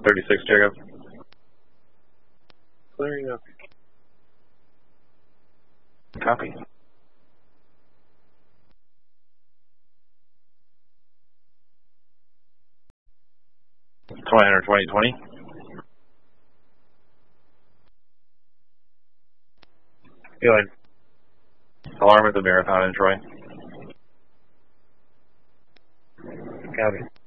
36, Jacob. Clearing up. Copy. 20. Feeling. Alarm at the Marathon in Troy. Copy.